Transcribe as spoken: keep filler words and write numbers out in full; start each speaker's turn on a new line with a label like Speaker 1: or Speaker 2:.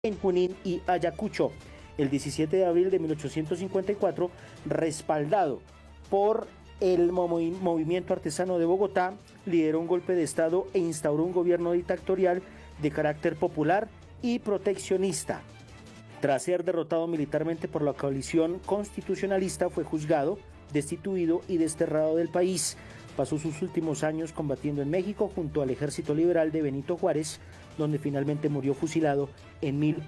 Speaker 1: en Junín y Ayacucho. El diecisiete de abril de mil ochocientos cincuenta y cuatro, respaldado por el movimiento artesano de Bogotá, lideró un golpe de Estado e instauró un gobierno dictatorial de carácter popular y proteccionista. Tras ser derrotado militarmente por la coalición constitucionalista, fue juzgado, destituido y desterrado del país. Pasó sus últimos años combatiendo en México junto al Ejército Liberal de Benito Juárez, donde finalmente murió fusilado en mil